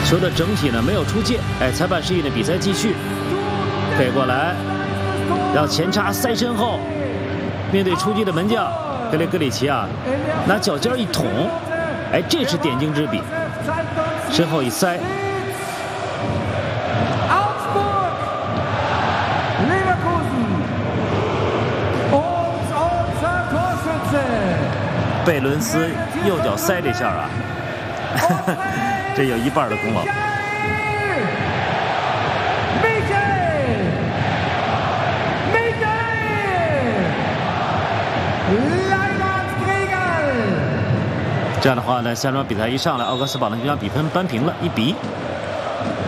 球的整体呢没有出界，哎，裁判示意呢比赛继续，飞过来，让前插塞身后，面对出击的门将格雷戈里奇啊，拿脚尖一捅，哎，这是点睛之笔，身后一塞。 贝伦斯右脚塞这下啊，这有一半的功劳。这样的话呢，下场比赛一上来，奥格斯堡呢就将比分扳平了1比1。